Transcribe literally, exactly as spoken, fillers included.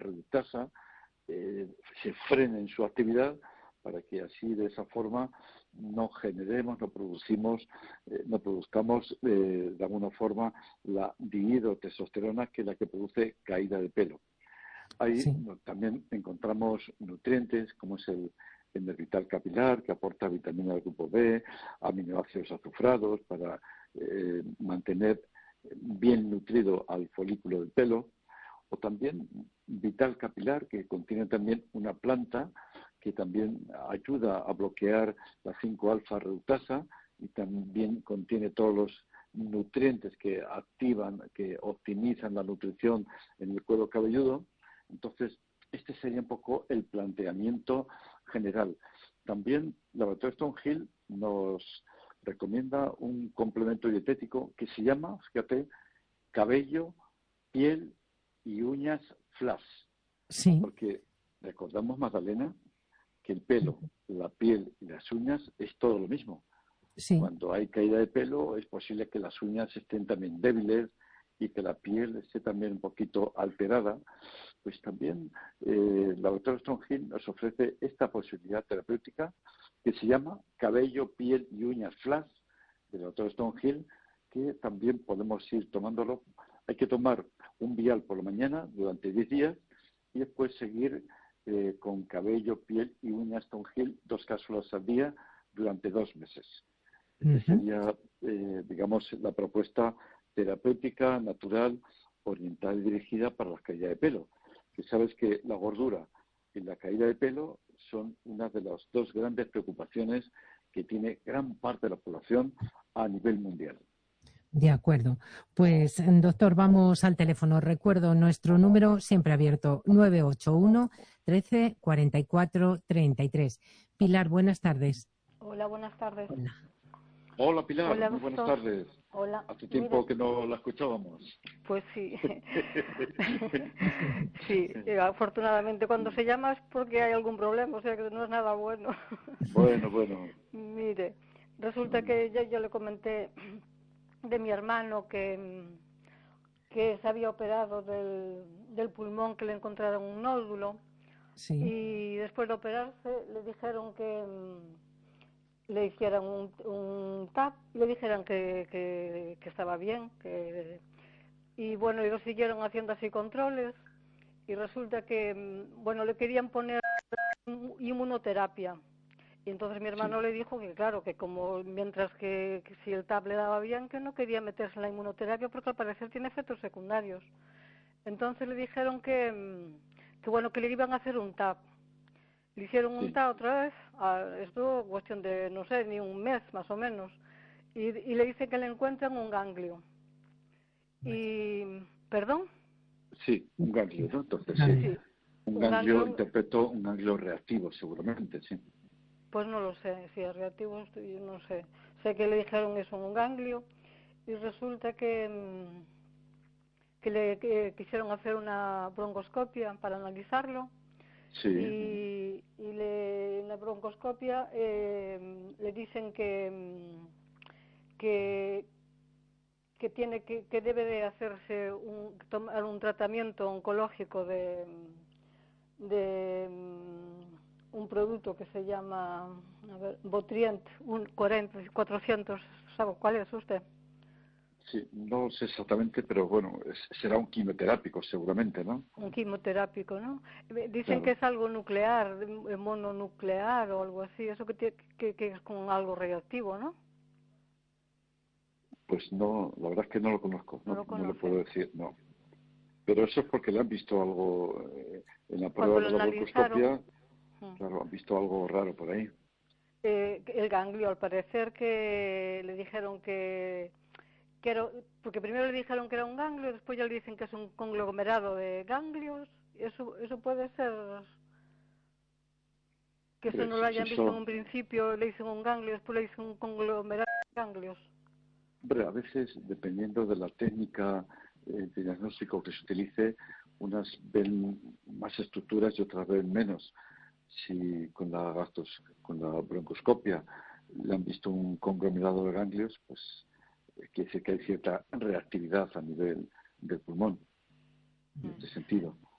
reductasa eh, se frene en su actividad, para que así de esa forma no generemos, no producimos, eh, no produzcamos eh, de alguna forma la dihidrotestosterona, que es la que produce caída de pelo. Ahí Sí. no, también encontramos nutrientes como es el, el Nervital capilar, que aporta vitamina del grupo B, aminoácidos azufrados para eh, mantener bien nutrido al folículo del pelo, o también Vital capilar, que contiene también una planta que también ayuda a bloquear la cinco alfa reductasa y también contiene todos los nutrientes que activan, que optimizan la nutrición en el cuero cabelludo. Entonces, este sería un poco el planteamiento general. También Laboratorio Stonehill nos recomienda un complemento dietético que se llama, fíjate, cabello, piel y uñas flash. Sí. Porque recordamos, Magdalena, que el pelo, la piel y las uñas es todo lo mismo. Sí. Cuando hay caída de pelo es posible que las uñas estén también débiles y que la piel esté también un poquito alterada. Pues también eh, el Laboratorio Stonehill nos ofrece esta posibilidad terapéutica que se llama cabello, piel y uñas flash del Laboratorio Stonehill, que también podemos ir tomándolo. Hay que tomar un vial por la mañana durante diez días y después seguir eh, con cabello, piel y uñas Stonehill, dos cápsulas al día durante dos meses. Esta Uh-huh. sería, eh, digamos, la propuesta terapéutica, natural, orientada y dirigida para la caída de pelo. Que sabes que la gordura y la caída de pelo son una de las dos grandes preocupaciones que tiene gran parte de la población a nivel mundial. De acuerdo. Pues, doctor, vamos al teléfono. Recuerdo nuestro número siempre abierto, nueve ocho uno, trece, cuarenta y cuatro, treinta y tres. Pilar, buenas tardes. Hola, buenas tardes. Hola. Hola, Pilar. Hola, Muy buenas doctor. tardes. Hola. Hace tiempo Mire, que no la escuchábamos. pues sí. Sí, eh, afortunadamente cuando se llama es porque hay algún problema, o sea que no es nada bueno. Bueno, bueno. Mire, resulta que yo, yo le comenté de mi hermano que, que se había operado del, del pulmón, que le encontraron un nódulo. Sí. Y después de operarse le dijeron que mm, le hicieran un, un T A P, le dijeran que, que, que estaba bien, que, y bueno, y lo siguieron haciendo así controles, y resulta que, mm, bueno, le querían poner inmunoterapia. Y entonces mi hermano Sí. le dijo que claro, que como mientras que, que si el T A P le daba bien, que no quería meterse en la inmunoterapia porque al parecer tiene efectos secundarios. Entonces le dijeron que, mm, que bueno, que le iban a hacer un T A P. Le hicieron un Sí. T A P otra vez, a, esto cuestión de, no sé, ni un mes más o menos, y, y le dice que le encuentran un ganglio. Y, ¿perdón? Sí, un ganglio, ¿no? Entonces, sí. Ganglio. Sí, Un un ganglio, ganglio, interpreto un ganglio reactivo, seguramente, sí. pues no lo sé, si es reactivo, estoy- no sé. Sé que le dijeron eso, un ganglio, y resulta que, mm, que le que quisieron hacer una broncoscopia para analizarlo. Sí. Y, y le, en la broncoscopia eh, le dicen que, mm, que, que tiene que, que debe de hacerse un, tomar un tratamiento oncológico de, de um, un producto que se llama a ver, Botrient, un cuarenta, cuatrocientos, ¿sabe cuál es usted? Sí, no sé exactamente, pero bueno, es- será un quimioterápico, seguramente, ¿no? Un quimioterápico, ¿no? Dicen que Claro. es algo nuclear, eh, mononuclear o algo así, eso que, tiene, que, que es con algo radioactivo, ¿no? Pues no, la verdad es que no lo conozco, No no, lo no le conoce. puedo decir, no. Pero eso es porque le han visto algo eh, en la Cuando prueba lo de la analizaron, broncoscopia, claro, han visto algo raro por ahí. eh, el ganglio, al parecer que le dijeron que, que era, porque primero le dijeron que era un ganglio, después ya le dicen que es un conglomerado de ganglios. Eso, eso puede ser que eso Hombre, no lo si, si hayan visto en eso, un principio, le dicen un ganglio, después le dicen un conglomerado de ganglios. hombre, a veces, dependiendo de la técnica eh, de diagnóstico que se utilice, unas ven más estructuras y otras ven menos. Si con la gastos, con la broncoscopia le han visto un conglomerado de ganglios, pues eh, quiere decir que hay cierta reactividad a nivel del pulmón, en este sentido.